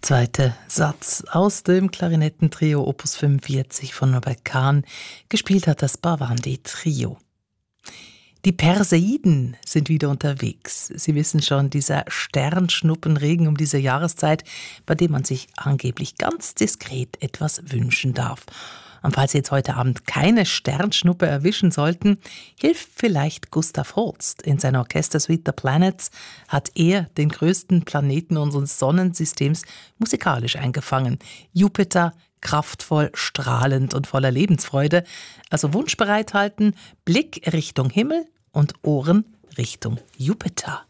zweite Satz aus dem Klarinettentrio Opus 45 von Norbert Kahn. Gespielt hat das Bhavandi Trio. Die Perseiden sind wieder unterwegs. Sie wissen schon, dieser Sternschnuppenregen um diese Jahreszeit, bei dem man sich angeblich ganz diskret etwas wünschen darf. Und falls Sie jetzt heute Abend keine Sternschnuppe erwischen sollten, hilft vielleicht Gustav Holst. In seiner Orchestersuite The Planets hat er den größten Planeten unseres Sonnensystems musikalisch eingefangen. Jupiter, kraftvoll, strahlend und voller Lebensfreude. Also Wunsch bereithalten, Blick Richtung Himmel und Ohren Richtung Jupiter.